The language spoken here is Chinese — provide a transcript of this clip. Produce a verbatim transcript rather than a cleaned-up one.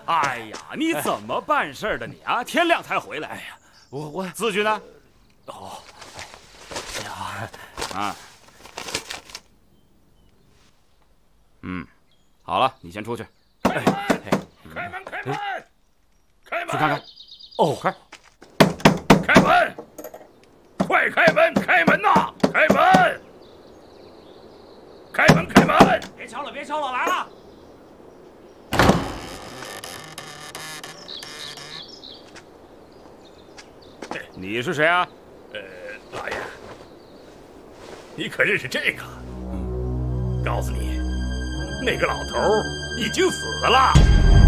哎呀，你怎么办事的你啊？天亮才回来。哎呀， 我我字据呢？ 哦，哎呀， 啊，嗯，好了，你先出去。 开门！开门！开门！开门！ 去看看。 哦， 开。 开门！快开门！开门呐！开门！开门！开门！ 别敲了，别敲了，来了。 你是谁啊？ 呃，老爷，你可认识这个？告诉你，那个老头已经死了。